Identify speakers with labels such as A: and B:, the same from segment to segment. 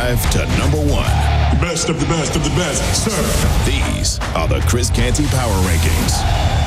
A: 5 to number 1.
B: Best of the best of the best, sir.
A: These are the Chris Canty Power Rankings.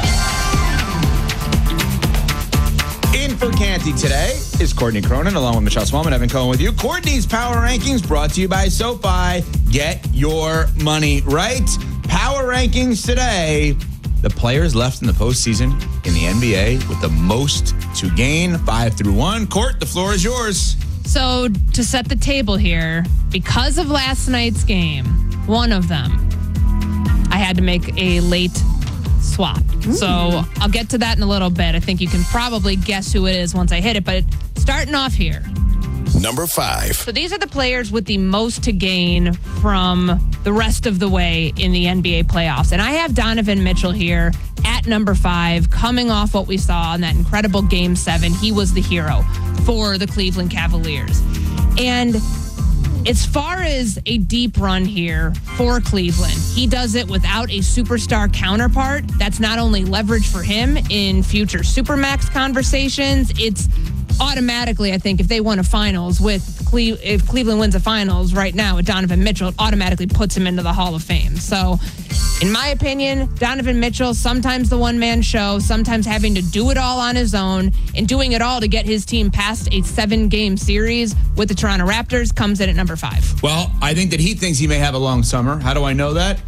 C: In for Canty today is Courtney Cronin, along with Michelle Smallman. Evan Cohen with you. Courtney's Power Rankings brought to you by SoFi. Get your money right. Power Rankings today. The players left in the postseason in the NBA with the most to gain, 5 through 1. Court, the floor is yours.
D: So to set the table here, because of last night's game, one of them, I had to make a late swap. Ooh. So I'll get to that in a little bit. I think you can probably guess who it is once I hit it. But starting off here.
A: Number 5.
D: So these are the players with the most to gain from the rest of the way in the NBA playoffs. And I have Donovan Mitchell here at number 5, coming off what we saw in that incredible Game 7. He was the hero for the Cleveland Cavaliers. And as far as a deep run here for Cleveland, he does it without a superstar counterpart. That's not only leverage for him in future Supermax conversations, it's automatically, I think, if they won a finals if Cleveland wins a finals right now with Donovan Mitchell, it automatically puts him into the Hall of Fame. So, in my opinion, Donovan Mitchell, sometimes the one-man show, sometimes having to do it all on his own, and doing it all to get his team past a 7-game series with the Toronto Raptors, comes in at number 5.
C: Well, I think that he thinks he may have a long summer. How do I know that?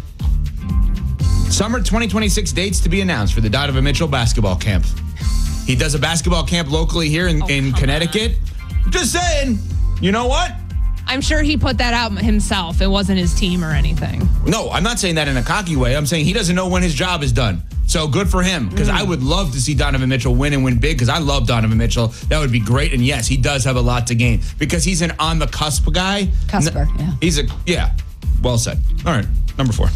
C: Summer 2026 dates to be announced for the Donovan Mitchell basketball camp. He does a basketball camp locally here in Connecticut. Just saying, you know what?
D: I'm sure he put that out himself. It wasn't his team or anything.
C: No, I'm not saying that in a cocky way. I'm saying he doesn't know when his job is done. So good for him, because I would love to see Donovan Mitchell win and win big, because I love Donovan Mitchell. That would be great. And yes, he does have a lot to gain, because he's an on-the-cusp guy.
E: Cusper, yeah.
C: Well said. All right, number 4.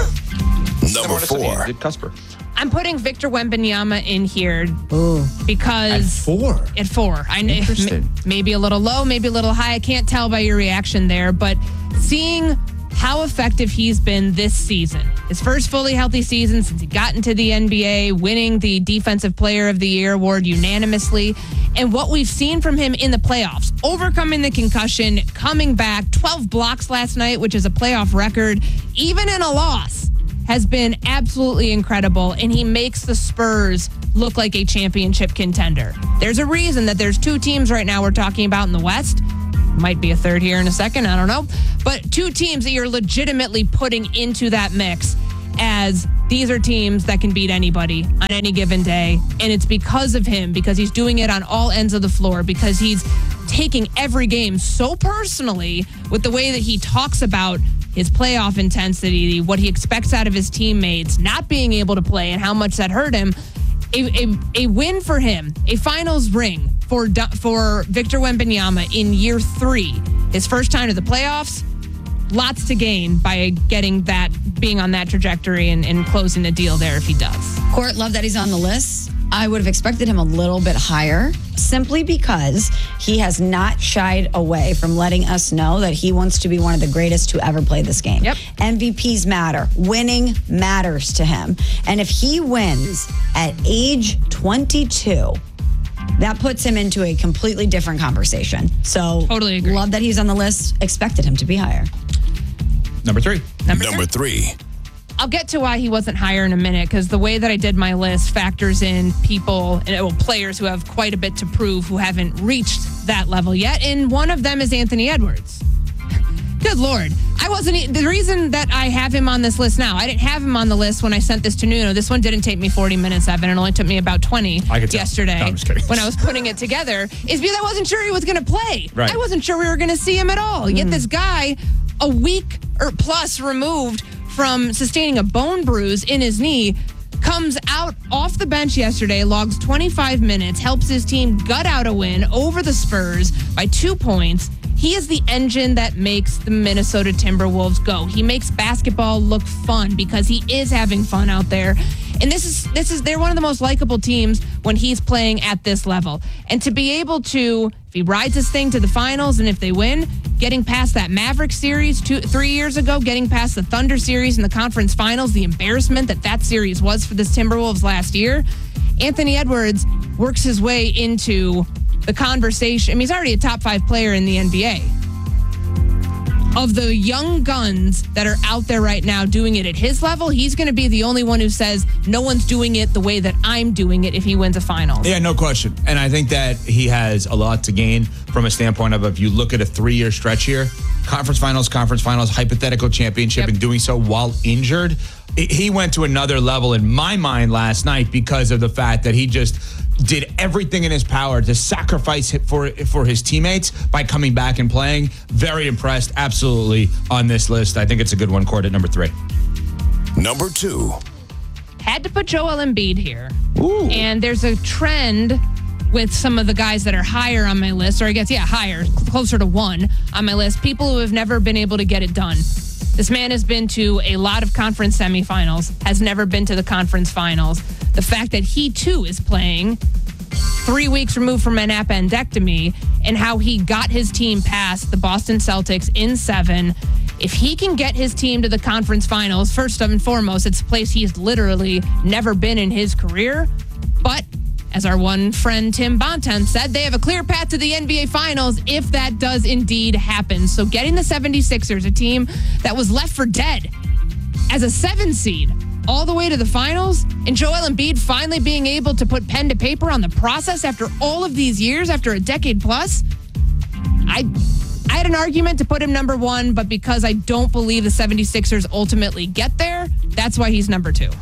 A: Number 4.
C: Cusper.
D: I'm putting Victor Wembanyama in here because...
C: At 4?
D: I know,
C: Interesting.
D: Maybe a little low, maybe a little high. I can't tell by your reaction there, but seeing how effective he's been this season, his first fully healthy season since he got into the NBA, winning the Defensive Player of the Year award unanimously, and what we've seen from him in the playoffs, overcoming the concussion, coming back, 12 blocks last night, which is a playoff record, even in a loss, has been absolutely incredible, and he makes the Spurs look like a championship contender. There's a reason that there's 2 teams right now we're talking about in the West. Might be a third here in a second, I don't know. But 2 teams that you're legitimately putting into that mix, as these are teams that can beat anybody on any given day. And it's because of him, because he's doing it on all ends of the floor, because he's taking every game so personally with the way that he talks about his playoff intensity, what he expects out of his teammates, not being able to play, and how much that hurt him. A win for him, a finals ring for Victor Wembanyama in year 3, his first time to the playoffs. Lots to gain by getting that, being on that trajectory and closing the deal there if he does.
E: Court, love that he's on the list. I would have expected him a little bit higher, simply because he has not shied away from letting us know that he wants to be one of the greatest to ever play this game.
D: Yep.
E: MVPs matter. Winning matters to him. And if he wins at age 22, that puts him into a completely different conversation. So
D: totally agree.
E: Love that he's on the list. Expected him to be higher.
C: Number 3.
A: Number 3.
D: I'll get to why he wasn't higher in a minute, because the way that I did my list factors in players who have quite a bit to prove, who haven't reached that level yet. And one of them is Anthony Edwards. Good Lord. The reason that I have him on this list now, I didn't have him on the list when I sent this to Nuno. This one didn't take me 40 minutes, Evan. It only took me about 20 yesterday
C: I'm just kidding.
D: when I was putting it together, is because I wasn't sure he was going to play.
C: Right.
D: I wasn't sure we were going to see him at all. Yet this guy, a week or plus removed from sustaining a bone bruise in his knee, comes out off the bench yesterday, logs 25 minutes, helps his team gut out a win over the Spurs by 2 points. He is the engine that makes the Minnesota Timberwolves go. He makes basketball look fun because he is having fun out there. And they're one of the most likable teams when he's playing at this level. And to be able to, if he rides this thing to the finals and if they win, getting past that Mavericks series 3 years ago, getting past the Thunder series in the conference finals, the embarrassment that series was for this Timberwolves last year, Anthony Edwards works his way into the conversation. I mean, he's already a top 5 player in the NBA. of the young guns that are out there right now doing it at his level, he's going to be the only one who says no one's doing it the way that I'm doing it if he wins a finals.
C: Yeah, no question. And I think that he has a lot to gain from a standpoint of if you look at a 3-year stretch here, conference finals, hypothetical championship, and doing so while injured. He went to another level in my mind last night because of the fact that he just did everything in his power to sacrifice it for his teammates by coming back and playing. Very impressed, absolutely, on this list. I think it's a good one, Cord, at number 3.
A: Number 2.
D: Had to put Joel Embiid here.
C: Ooh.
D: And there's a trend with some of the guys that are higher on my list, or I guess, higher, closer to 1 on my list, people who have never been able to get it done. This man has been to a lot of conference semifinals, has never been to the conference finals. The fact that he, too, is playing 3 weeks removed from an appendectomy and how he got his team past the Boston Celtics in 7. If he can get his team to the conference finals, first and foremost, it's a place he's literally never been in his career. But as our one friend Tim Bontemps said, they have a clear path to the NBA Finals if that does indeed happen. So getting the 76ers, a team that was left for dead as a 7 seed, all the way to the finals, and Joel Embiid finally being able to put pen to paper on the process after all of these years, after a decade plus, I had an argument to put him number 1, but because I don't believe the 76ers ultimately get there, that's why he's number 2.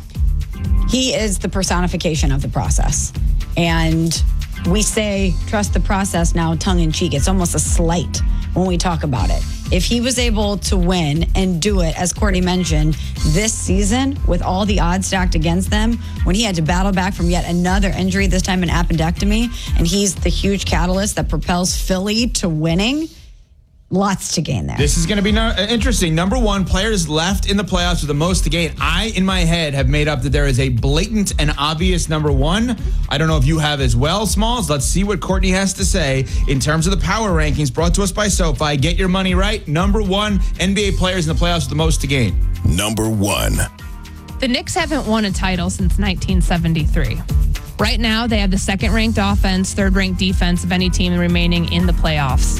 E: He is the personification of the process. And we say, trust the process now, tongue in cheek. It's almost a slight when we talk about it. If he was able to win and do it, as Courtney mentioned, this season with all the odds stacked against them, when he had to battle back from yet another injury, this time an appendectomy, and he's the huge catalyst that propels Philly to winning, lots to gain there.
C: This is going to be interesting. Number 1, players left in the playoffs with the most to gain. I, in my head, have made up that there is a blatant and obvious number 1. I don't know if you have as well, Smalls. Let's see what Courtney has to say in terms of the power rankings brought to us by SoFi. Get your money right. Number 1, NBA players in the playoffs with the most to gain.
A: Number 1.
D: The Knicks haven't won a title since 1973. Right now, they have the second-ranked offense, third-ranked defense of any team remaining in the playoffs.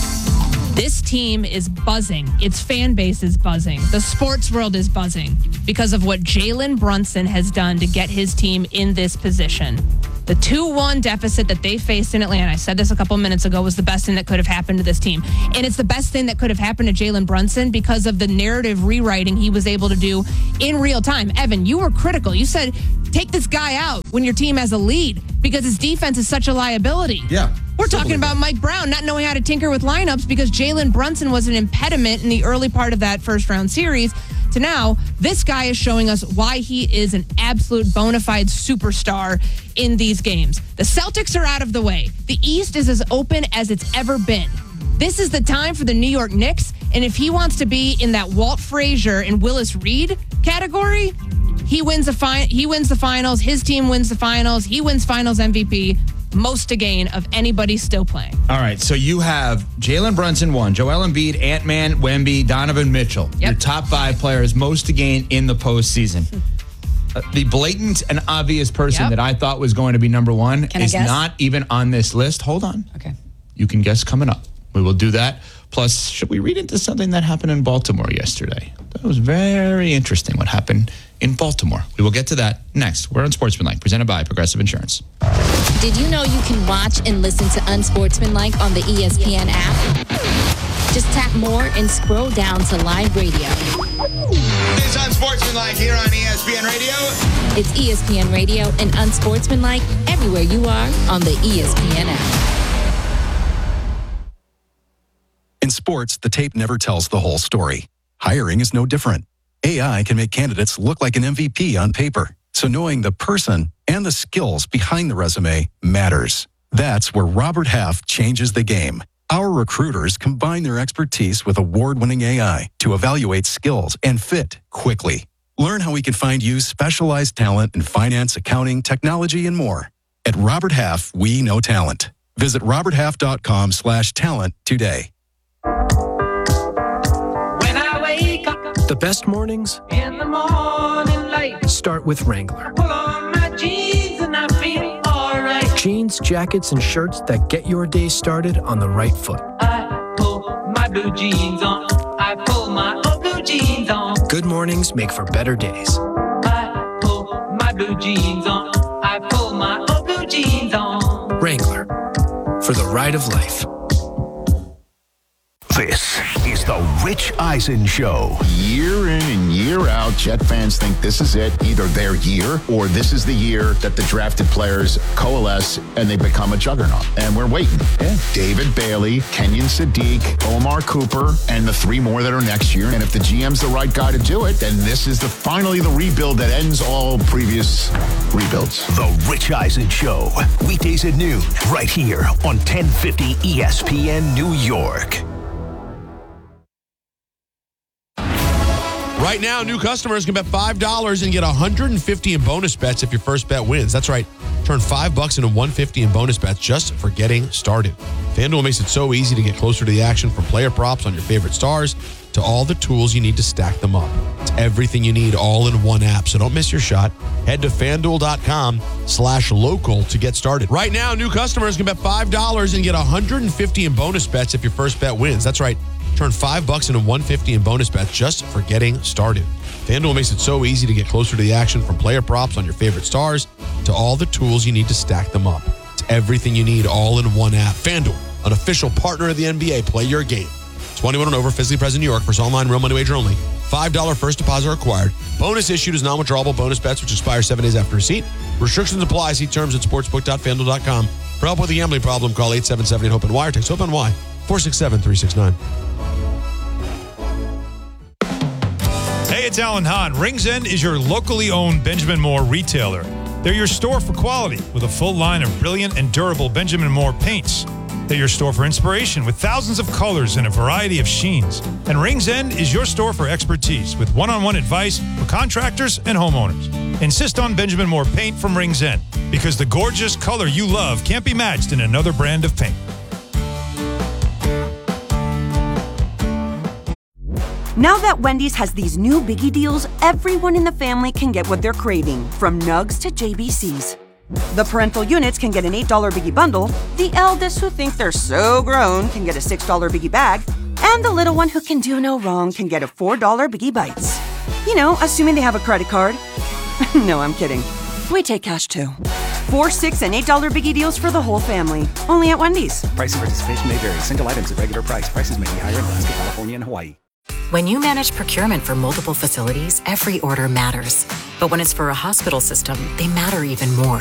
D: This team is buzzing. Its fan base is buzzing. The sports world is buzzing because of what Jalen Brunson has done to get his team in this position. The 2-1 deficit that they faced in Atlanta, I said this a couple minutes ago, was the best thing that could have happened to this team. And it's the best thing that could have happened to Jalen Brunson because of the narrative rewriting he was able to do in real time. Evan, you were critical. You said, take this guy out when your team has a lead because his defense is such a liability.
C: Yeah.
D: We're talking about Mike Brown not knowing how to tinker with lineups because Jalen Brunson was an impediment in the early part of that first-round series. To now, this guy is showing us why he is an absolute bona fide superstar in these games. The Celtics are out of the way. The East is as open as it's ever been. This is the time for the New York Knicks, and if he wants to be in that Walt Frazier and Willis Reed category, he wins the finals, his team wins the finals, he wins finals MVP. Most to gain of anybody still playing.
C: All right, so you have Jalen Brunson 1, Joel Embiid, Ant-Man, Wemby, Donovan Mitchell.
D: Yep.
C: Your top 5 players most to gain in the postseason. The blatant and obvious person that I thought was going to be number 1 is not even on this list. Hold on.
E: Okay.
C: You can guess coming up. We will do that. Plus, should we read into something that happened in Baltimore yesterday? That was very interesting what happened in Baltimore. We will get to that next. We're on Sportsmanlike, presented by Progressive Insurance.
F: Did you know you can watch and listen to Unsportsmanlike on the ESPN app? Just tap more and scroll down to live radio.
C: It's Unsportsmanlike here on ESPN Radio.
F: It's ESPN Radio and Unsportsmanlike everywhere you are on the ESPN app.
G: In sports, the tape never tells the whole story. Hiring is no different. AI can make candidates look like an MVP on paper. So knowing the person and the skills behind the resume matters. That's where Robert Half changes the game. Our recruiters combine their expertise with award-winning AI to evaluate skills and fit quickly. Learn how we can find you specialized talent in finance, accounting, technology, and more. At Robert Half, we know talent. Visit roberthalf.com/talent today.
H: The best mornings
I: in the morning light
H: start with Wrangler.
I: Pull on my jeans and I feel alright.
H: Jeans, jackets, and shirts that get your day started on the right foot.
I: I pull my blue jeans on. I I pull my old blue jeans on.
H: Good mornings make for better days.
I: I pull my blue jeans on. I pull my old blue jeans on.
H: Wrangler, for the ride of life.
A: This is the Rich Eisen Show.
J: Year in and year out, Jet fans think this is it, either their year or this is the year that the drafted players coalesce and they become a juggernaut. And we're waiting. Yeah. David Bailey, Kenyon Sadiq, Omar Cooper, and the three more that are next year. And if the GM's the right guy to do it, then this is finally the rebuild that ends all previous rebuilds.
A: The Rich Eisen Show. Weekdays at noon, right here on 1050 ESPN New York.
K: Right now, new customers can bet $5 and get $150 in bonus bets if your first bet wins. That's right. Turn $5 into $150 in bonus bets just for getting started. FanDuel makes it so easy to get closer to the action, from player props on your favorite stars to all the tools you need to stack them up. It's everything you need all in one app, so don't miss your shot. Head to FanDuel.com/local to get started. Right now, new customers can bet $5 and get $150 in bonus bets if your first bet wins. That's right. Turn $5 into $150 in bonus bets just for getting started. FanDuel makes it so easy to get closer to the action, from player props on your favorite stars to all the tools you need to stack them up. It's everything you need all in one app. FanDuel, an official partner of the NBA. Play your game. 21 and over, physically present in New York. First online, real money wager only. $5 first deposit required. Bonus issued as non-withdrawable bonus bets, which expire 7 days after receipt. Restrictions apply. See terms at sportsbook.fanduel.com. For help with a gambling problem, call 877-8-HOPE-NY. Text HOPE-NY 467-369.
L: Hey, it's Alan Hahn. Rings End is your locally owned Benjamin Moore retailer. They're your store for quality with a full line of brilliant and durable Benjamin Moore paints. They're your store for inspiration with thousands of colors and a variety of sheens. And Rings End is your store for expertise with one-on-one advice for contractors and homeowners. Insist on Benjamin Moore paint from Rings End, because the gorgeous color you love can't be matched in another brand of paint.
M: Now that Wendy's has these new biggie deals, everyone in the family can get what they're craving, from nugs to JBCs. The parental units can get an $8 biggie bundle, the eldest who think they're so grown can get a $6 biggie bag, and the little one who can do no wrong can get a $4 biggie bites. You know, assuming they have a credit card. No, I'm kidding. We take cash too. $4, $6, and $8 biggie deals for the whole family. Only at Wendy's.
N: Price and participation may vary. Single items at regular price. Prices may be higher in Alaska, California, and Hawaii.
O: When you manage procurement for multiple facilities, every order matters. But when it's for a hospital system, they matter even more.